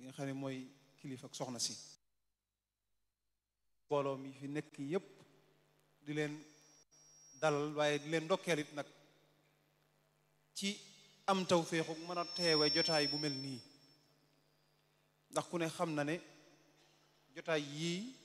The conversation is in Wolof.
bi nga xam ne mooy kilifa ak soxna si mbooloo mi fi nekk yépp di leen dalal waaye di leen ndokkeel it nag ci am tawféexu mën a teewe jotaay bu mel nii ndax ku ne xam na ne jotaay yii